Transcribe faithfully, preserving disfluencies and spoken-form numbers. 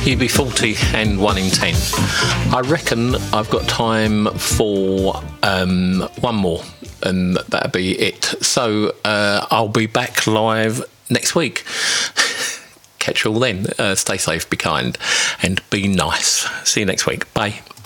U B forty and one in ten. I reckon I've got time for um, one more, and that'll be it. So uh, I'll be back live next week. Catch you all then. Uh, stay safe, be kind, and be nice. See you next week. Bye.